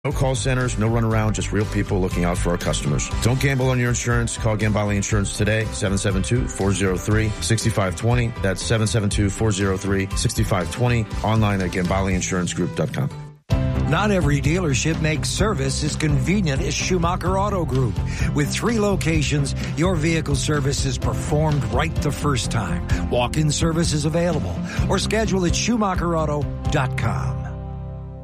No call centers, no runaround, just real people looking out for our customers. Don't gamble on your insurance. Call Gambale Insurance today, 772-403-6520. That's 772-403-6520. Online at GambaleInsuranceGroup.com. Not every dealership makes service as convenient as Schumacher Auto Group. With 3 locations, your vehicle service is performed right the first time. Walk-in service is available or schedule at SchumacherAuto.com.